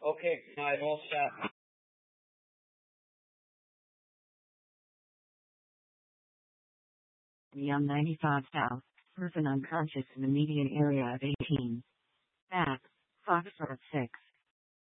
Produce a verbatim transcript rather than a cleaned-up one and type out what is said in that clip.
Okay, I'm all set. Young ninety-five South, person unconscious in the median area of eighteen. Back, Foxtrot six.